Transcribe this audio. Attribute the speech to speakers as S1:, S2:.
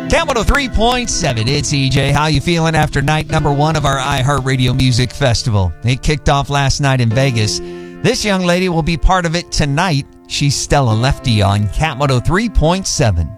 S1: Cat 103.7, it's EJ. How you feeling after night number 1 of our iHeartRadio Music Festival? It kicked off last night in Vegas. This young lady will be part of it tonight. She's Stella Lefty on Cat 103.7.